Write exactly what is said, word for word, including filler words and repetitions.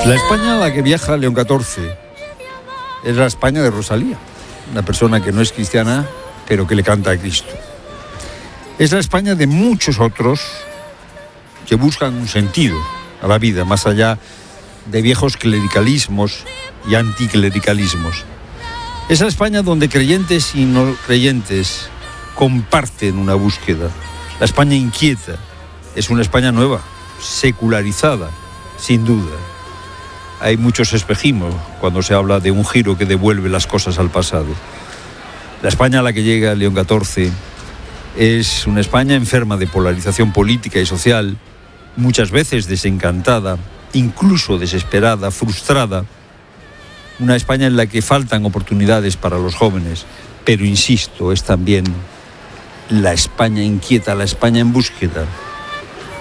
La España a la que viaja León catorce es la España de Rosalía, una persona que no es cristiana, pero que le canta a Cristo. Es la España de muchos otros que buscan un sentido a la vida, más allá de viejos clericalismos y anticlericalismos. Es la España donde creyentes y no creyentes comparten una búsqueda. La España inquieta es una España nueva, secularizada, sin duda. Hay muchos espejismos cuando se habla de un giro que devuelve las cosas al pasado. La España a la que llega León catorce es una España enferma de polarización política y social, muchas veces desencantada, incluso desesperada, frustrada. Una España en la que faltan oportunidades para los jóvenes, pero insisto, es también la España inquieta, la España en búsqueda.